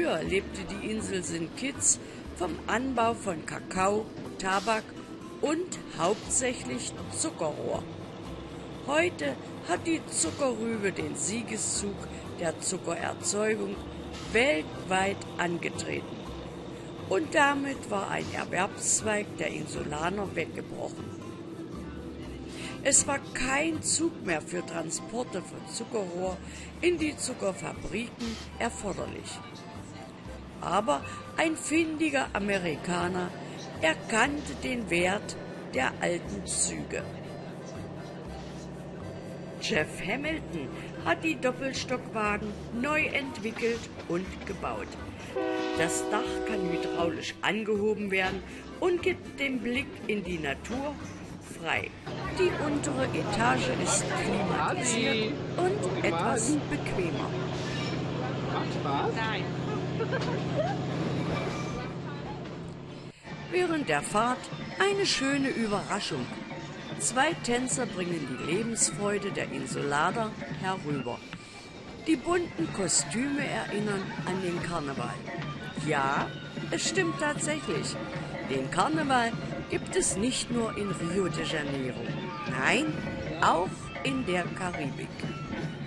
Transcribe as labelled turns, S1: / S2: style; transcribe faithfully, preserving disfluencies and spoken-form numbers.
S1: Früher lebte die Insel Saint Kitts vom Anbau von Kakao, Tabak und hauptsächlich Zuckerrohr. Heute hat die Zuckerrübe den Siegeszug der Zuckererzeugung weltweit angetreten. Und damit war ein Erwerbszweig der Insulaner weggebrochen. Es war kein Zug mehr für Transporte von Zuckerrohr in die Zuckerfabriken erforderlich. Aber ein findiger Amerikaner erkannte den Wert der alten Züge. Jeff Hamilton hat die Doppelstockwagen neu entwickelt und gebaut. Das Dach kann hydraulisch angehoben werden und gibt den Blick in die Natur frei. Die untere Etage ist klimatisiert und etwas bequemer.
S2: Macht Spaß?
S3: Nein.
S1: Während der Fahrt eine schöne Überraschung. Zwei Tänzer bringen die Lebensfreude der Insulaner herüber. Die bunten Kostüme erinnern an den Karneval. Ja, es stimmt tatsächlich. Den Karneval gibt es nicht nur in Rio de Janeiro. Nein, auch in der Karibik.